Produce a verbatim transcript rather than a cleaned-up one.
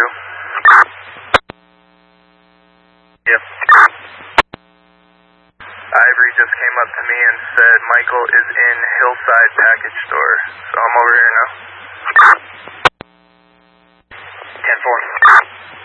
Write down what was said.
two. Yep. Ivory just came up to me and said Michael is in Hillside Package Store, so I'm over here now.